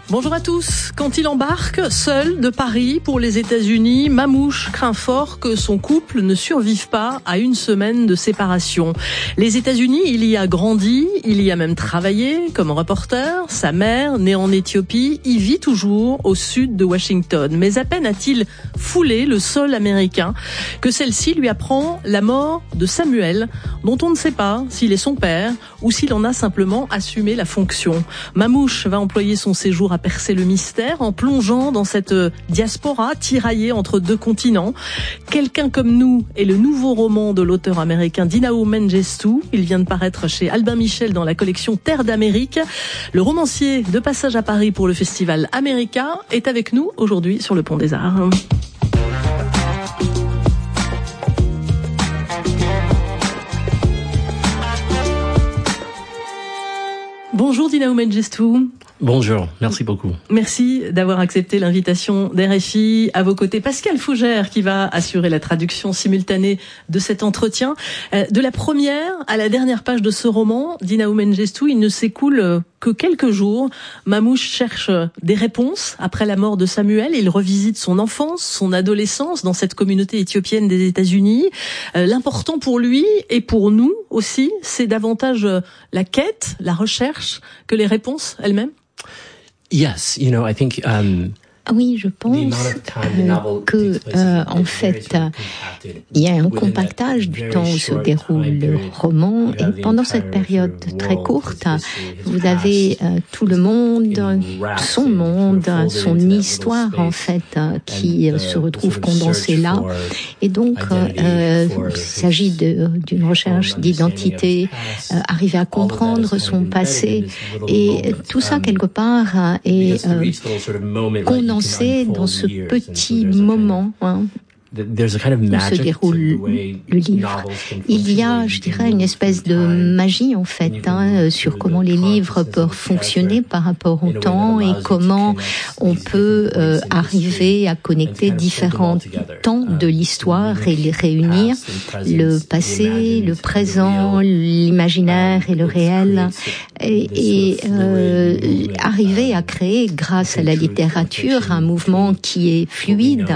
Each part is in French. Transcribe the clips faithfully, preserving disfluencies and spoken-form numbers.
Bonjour à tous. Quand il embarque seul de Paris pour les États-Unis, Mamouche craint fort que son couple ne survive pas à une semaine de séparation. Les États-Unis, il y a grandi, il y a même travaillé comme reporter. Sa mère, née en Éthiopie, y vit toujours au sud de Washington. Mais à peine a-t-il foulé le sol américain que celle-ci lui apprend la mort de Samuel, dont on ne sait pas s'il est son père ou s'il en a simplement assumé la fonction. Mamouche va employer son séjour à percer le mystère en plongeant dans cette diaspora tiraillée entre deux continents. Quelqu'un comme nous est le nouveau roman de l'auteur américain Dinao Mengestu. Il vient de paraître chez Albin Michel dans la collection Terre d'Amérique. Le romancier de passage à Paris pour le festival America est avec nous aujourd'hui sur le Pont des Arts. Bonjour Dinao Mengestu. Bonjour, merci beaucoup. Merci d'avoir accepté l'invitation d'R F I. À vos côtés, Pascal Fougère qui va assurer la traduction simultanée de cet entretien. De la première à la dernière page de ce roman, Dinao Mengestu, il ne s'écoule que quelques jours. Mamouche cherche des réponses après la mort de Samuel. Il revisite son enfance, son adolescence dans cette communauté éthiopienne des États-Unis. L'important pour lui et pour nous aussi, c'est davantage la quête, la recherche que les réponses elles-mêmes. Yes, you know, I think um Oui, je pense euh, que, euh, en fait, il y a un compactage du temps où se déroule le roman. Et pendant cette période très courte, vous avez euh, tout le monde, son monde, son histoire, en fait, qui euh, se retrouve condensée là. Et donc, euh, il s'agit de, d'une recherche d'identité, euh, arriver à comprendre son passé. Et tout ça, quelque part, est euh, condensé dans ce petit moment hein, où se déroule le livre. Il y a, je dirais, une espèce de magie en fait hein, sur comment les livres peuvent fonctionner par rapport au temps et comment on peut euh, arriver à connecter différents temps de l'histoire et les réunir, le passé, le présent, l'imaginaire et le réel, et, et euh, arriver à créer, grâce à la littérature, un mouvement qui est fluide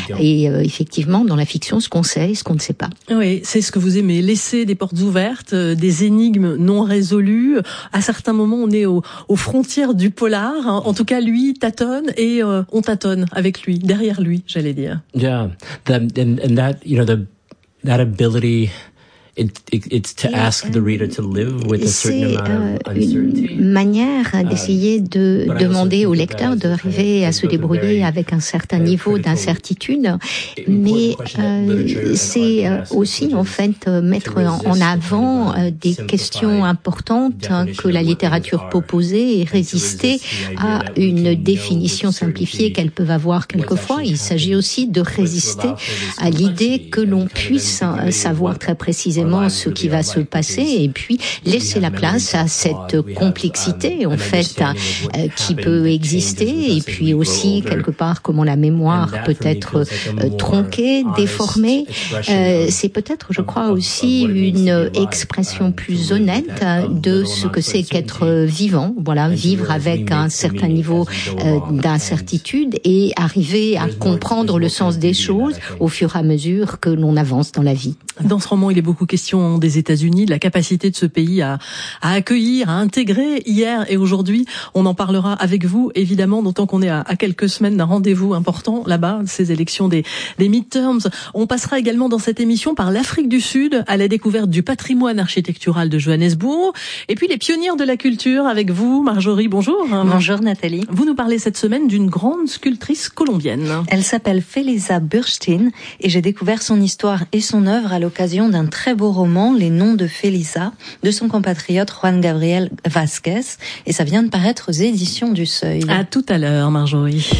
et euh, effectivement, dans la fiction, ce qu'on sait et ce qu'on ne sait pas. Oui, c'est ce que vous aimez, laisser des portes ouvertes, des énigmes non résolues. À certains moments, on est aux, aux frontières du polar. En tout cas, lui tâtonne et euh, on tâtonne avec lui, derrière lui, j'allais dire. Yeah, that, and, and that, you know, the, that ability... It, it, it's to ask the reader to live with a certain amount of uncertainty. C'est une manière d'essayer de demander au lecteur d'arriver à se débrouiller avec un certain niveau d'incertitude, mais euh, c'est aussi en fait mettre en avant des questions importantes que la littérature peut poser et résister à une définition simplifiée qu'elles peuvent avoir quelquefois. Il s'agit aussi de résister à l'idée que l'on puisse savoir très précisément ce qui va se passer et puis laisser la place à cette complexité en fait euh, qui peut exister et puis aussi quelque part comment la mémoire peut être euh, tronquée, déformée. Euh, c'est peut-être, je crois, aussi une expression plus honnête de ce que c'est qu'être vivant. Voilà, vivre avec un certain niveau euh, d'incertitude et arriver à comprendre le sens des choses au fur et à mesure que l'on avance dans la vie. Dans ce roman, il est beaucoup question des États-Unis, de la capacité de ce pays à, à accueillir, à intégrer hier et aujourd'hui. On en parlera avec vous, évidemment, d'autant qu'on est à, à quelques semaines d'un rendez-vous important là-bas, ces élections des, des midterms. On passera également dans cette émission par l'Afrique du Sud, à la découverte du patrimoine architectural de Johannesburg, et puis les pionnières de la culture avec vous, Marjorie. Bonjour. Bonjour Nathalie. Vous nous parlez cette semaine d'une grande sculptrice colombienne. Elle s'appelle Felisa Burstein et j'ai découvert son histoire et son œuvre à l'occasion d'un très beau roman, Les Noms de Felisa, de son compatriote Juan Gabriel Vasquez, et ça vient de paraître aux éditions du Seuil. À tout à l'heure, Marjorie.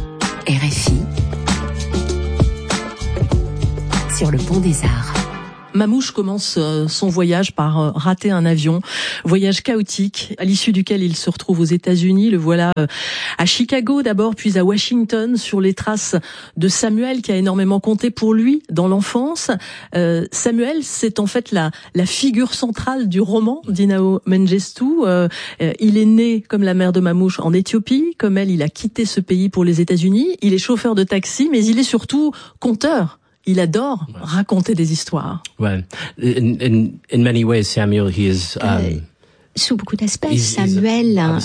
R F I sur le Pont des Arts. Mamouche commence son voyage par rater un avion, voyage chaotique à l'issue duquel il se retrouve aux États-Unis. Le voilà à Chicago d'abord, puis à Washington, sur les traces de Samuel qui a énormément compté pour lui dans l'enfance. Euh, Samuel, c'est en fait la, la figure centrale du roman d'Inao Mengestu. Euh, euh, il est né, comme la mère de Mamouche, en Éthiopie. Comme elle, il a quitté ce pays pour les États-Unis. Il est chauffeur de taxi, mais il est surtout conteur. Il adore ouais. raconter des histoires. Ouais. In, in, in many ways, Samuel, he is... Um... Euh... Sous beaucoup d'aspects, Samuel, euh,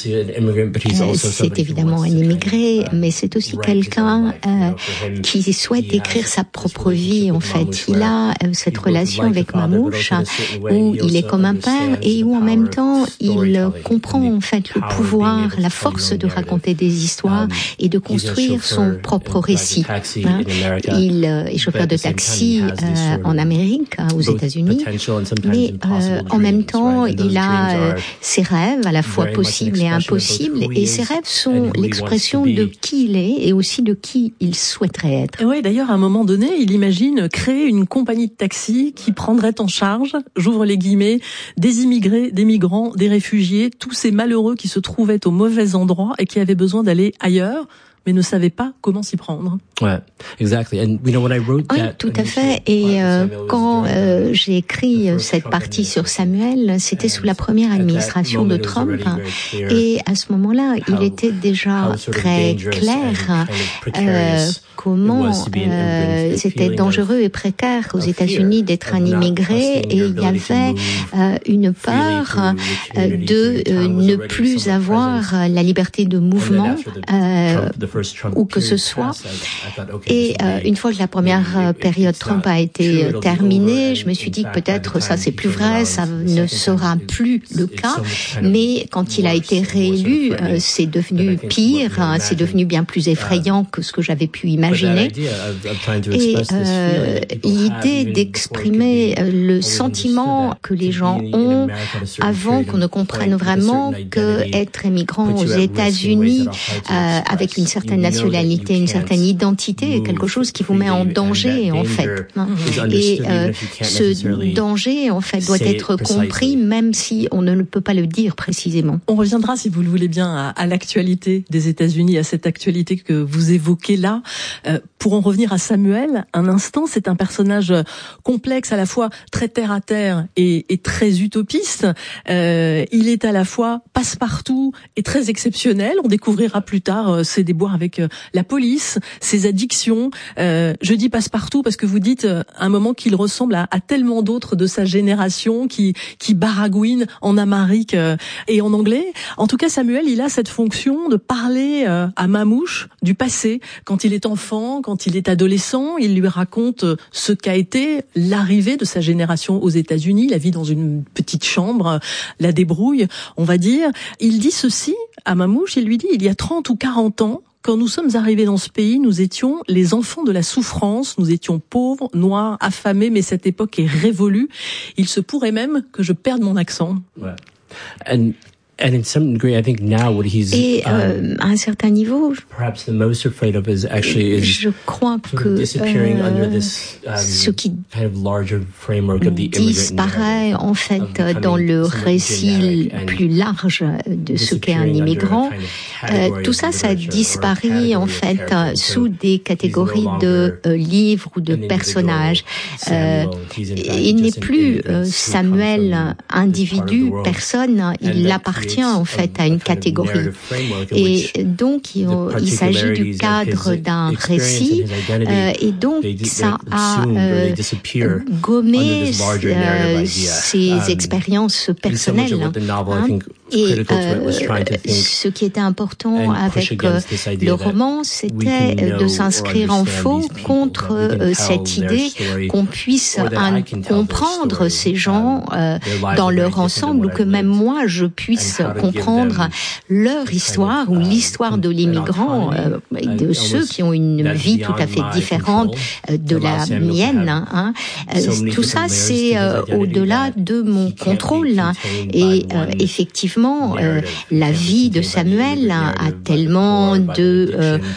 c'est évidemment un immigré, mais c'est aussi quelqu'un euh, qui souhaite écrire sa propre vie, en fait. Il a euh, cette relation avec Mamouche, où il est comme un père et où en même temps, il comprend en fait le pouvoir, la force de raconter des histoires et de construire son propre récit. Hein. Il euh, est chauffeur de taxi euh, en Amérique, aux États-Unis, mais euh, en même temps, il a... Euh, ses rêves, à la fois possibles et impossibles, et ses rêves sont l'expression de qui il est et aussi de qui il souhaiterait être. Et oui, d'ailleurs, à un moment donné, il imagine créer une compagnie de taxi qui prendrait en charge, j'ouvre les guillemets, des immigrés, des migrants, des réfugiés, tous ces malheureux qui se trouvaient au mauvais endroit et qui avaient besoin d'aller ailleurs, mais ne savait pas comment s'y prendre. Ouais, exactly. And you know when I wrote that, oui, tout à fait. Et euh, quand euh, j'ai écrit cette partie sur Samuel, c'était sous la première administration de Trump. Et à ce moment-là, il était déjà très clair euh, comment euh, c'était dangereux et précaire aux États-Unis d'être un immigré. Et il y avait euh, une peur euh, de euh, ne plus avoir la liberté de mouvement. Euh, où que ce soit. Et euh, une fois que la première période Trump a été terminée, je me suis dit que peut-être ça c'est plus vrai, ça ne sera plus le cas. Mais quand il a été réélu, euh, c'est devenu pire, hein, c'est devenu bien plus effrayant que ce que j'avais pu imaginer. Et euh, l'idée d'exprimer le sentiment que les gens ont avant qu'on ne comprenne vraiment que être émigrant aux États-Unis euh, avec une certaine nationalité, une certaine identité est quelque chose qui vous met en danger, en fait. Et euh, ce danger, en fait, doit être compris, même si on ne peut pas le dire précisément. On reviendra, si vous le voulez bien, à, à l'actualité des États-Unis, à cette actualité que vous évoquez là. Euh, pour en revenir à Samuel, un instant, c'est un personnage complexe, à la fois très terre-à-terre et, et très utopiste. Euh, il est à la fois passe-partout et très exceptionnel. On découvrira plus tard euh, ses déboires avec euh, la police, ses addictions. Euh, je dis passe-partout parce que vous dites euh, à un moment qu'il ressemble à, à tellement d'autres de sa génération qui, qui baragouinent en amharique euh, et en anglais. En tout cas, Samuel, il a cette fonction de parler euh, à Mamouche du passé. Quand il est enfant, quand il est adolescent, il lui raconte ce qu'a été l'arrivée de sa génération aux États-Unis, la vie dans une petite chambre, la débrouille, on va dire. Il dit ceci à Mamouche, il lui dit, il y a trente ou quarante ans, quand nous sommes arrivés dans ce pays, nous étions les enfants de la souffrance, nous étions pauvres, noirs, affamés, mais cette époque est révolue. Il se pourrait même que je perde mon accent. Ouais. And... And in some degree, I think now what he's et euh, à un certain niveau, perhaps the most afraid of is actually is je crois que euh, this, um, ce qui kind of larger framework of the disparaît en fait um, dans le récit plus large de ce qu'est un immigrant, euh, tout ça, ça disparaît en fait sous des catégories de euh, livres ou de personnages. Euh, il n'est plus euh, Samuel individu, personne, il appartient en fait à une catégorie. Et donc, il, il s'agit du cadre d'un récit euh, et donc ça a euh, gommé euh, ses expériences personnelles. Hein. Et euh, ce qui était important avec euh, le roman, c'était de s'inscrire en faux contre euh, cette idée qu'on puisse un, comprendre ces gens euh, dans leur ensemble, ou que même moi je puisse comprendre leur histoire ou l'histoire de l'immigrant, euh, de ceux qui ont une vie tout à fait différente euh, de la mienne. Hein. Euh, tout ça, c'est euh, au-delà de mon contrôle. Hein. Et euh, effectivement, Euh, la vie de Samuel a, a tellement de euh,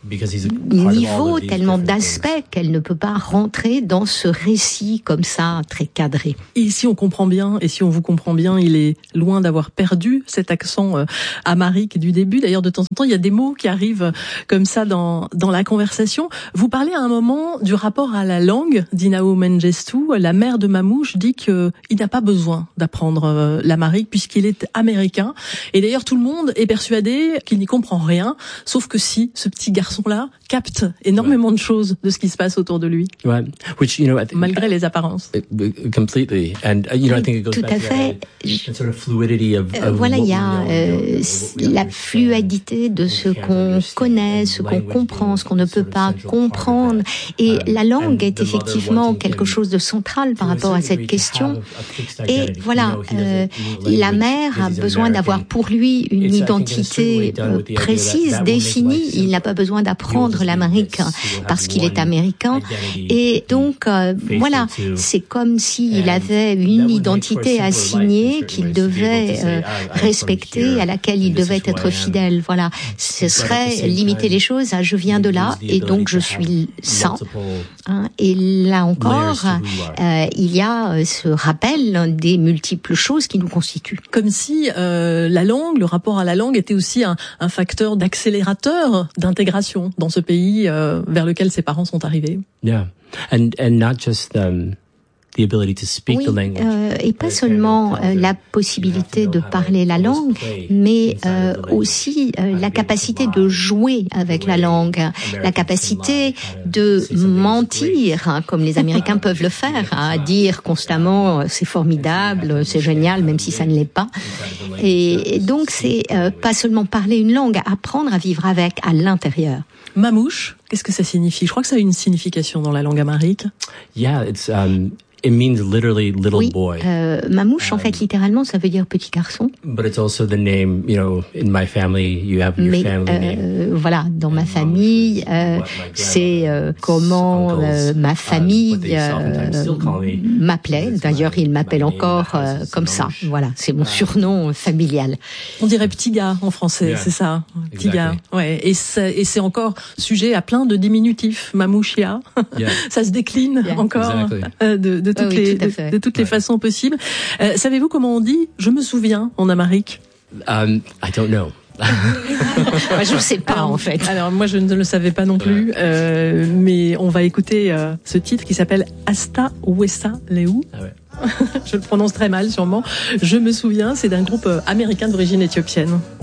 niveaux, tellement d'aspects qu'elle ne peut pas rentrer dans ce récit comme ça, très cadré. Et si on comprend bien, et si on vous comprend bien, il est loin d'avoir perdu cet accent euh, amharique du début. D'ailleurs, de temps en temps, il y a des mots qui arrivent comme ça dans dans la conversation. Vous parlez à un moment du rapport à la langue d'Inao Mengestu. La mère de Mamouche dit qu'il n'a pas besoin d'apprendre euh, l'amharique puisqu'il est américain. Et d'ailleurs, tout le monde est persuadé qu'il n'y comprend rien, sauf que si, ce petit garçon-là capte énormément de choses de ce qui se passe autour de lui. Right. Which, you know, I think, malgré les apparences. Completely. And, you know, I think it goes Tout back à to fait. that sort of fluidity of, Euh, of voilà, what il y we a know, euh, what we la understand, fluidité de ce qu'on connaît, ce qu'on comprend, ce qu'on ne peut pas comprendre. Et la langue est effectivement quelque chose de central par rapport à cette question. Et voilà, euh, la mère a besoin d'avoir pour lui une identité euh, précise, définie. Il n'a pas besoin d'apprendre l'amérique parce qu'il est américain. Et donc, euh, voilà, c'est comme s'il avait une identité assignée qu'il devait euh, respecter, à laquelle il devait être fidèle. Voilà, ce serait limiter les choses à je viens de là et donc je suis ça. Hein, et là encore, euh, il y a ce rappel des multiples choses qui nous constituent. Comme si euh, la langue, le rapport à la langue était aussi un, un facteur d'accélérateur d'intégration dans ce pays euh, vers lequel ses parents sont arrivés. Yeah, and and not just um, the ability to speak oui, the language. Euh, et pas seulement euh, la possibilité de parler la langue, mais euh, aussi euh, la capacité de jouer avec la langue, la capacité de mentir, hein, comme les Américains peuvent le faire, hein, dire constamment euh, c'est formidable, c'est génial, même si ça ne l'est pas. Et, et donc c'est euh, pas seulement parler une langue, apprendre à vivre avec à l'intérieur. Mamouche, qu'est-ce que ça signifie? Je crois que ça a une signification dans la langue amharique. Yeah, it's um it means literally little oui, boy. Euh, Mamouche, en fait, littéralement, ça veut dire petit garçon. But it's also the name, you know, in my family, you have your Mais family euh, name. voilà, dans ma famille, euh, c'est euh, comment euh, ma famille euh, m'appelait. D'ailleurs, il m'appelle encore euh, comme ça. Voilà, c'est mon surnom familial. On dirait petit gars en français, yeah. C'est ça, petit exactly. Gars. Ouais, et c'est, et c'est encore sujet à plein de diminutifs. Mamouchia, yeah. Ça se décline yeah. encore exactly. euh, de, de toutes, oh, oui, les, de, de toutes ouais. les façons possibles. Euh, savez-vous comment on dit « je me souviens » en amharique? um, I don't know. Moi, je ne sais pas, alors, en fait. Alors, moi, je ne le savais pas non plus, euh, mais on va écouter euh, ce titre qui s'appelle « Asta Wessa Leu ». Ah ouais. Je le prononce très mal, sûrement. Je me souviens, c'est d'un groupe américain d'origine éthiopienne.